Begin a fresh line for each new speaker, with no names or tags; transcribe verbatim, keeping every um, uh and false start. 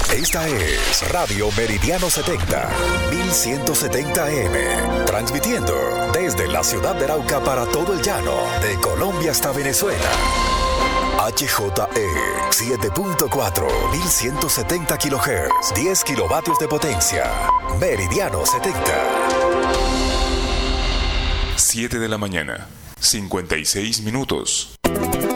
Esta es Radio Meridiano setenta, mil ciento setenta A M, transmitiendo desde la ciudad de Arauca para todo el llano, de Colombia hasta Venezuela. H J E siete punto cuatro, mil ciento setenta kilohertz, diez kilovatios de potencia. Meridiano setenta.
siete de la mañana, cincuenta y seis minutos.